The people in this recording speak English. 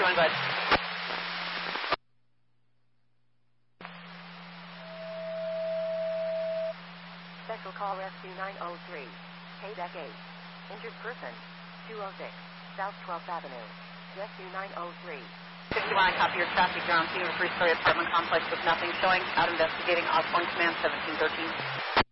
going, bud? Special call Rescue 903. KDEC 8. Injured person. 206. South 12th Avenue. Rescue 903. 51, copy your traffic. You're on scene of a three-story apartment complex with nothing showing. Out investigating. Osborne Command 1713.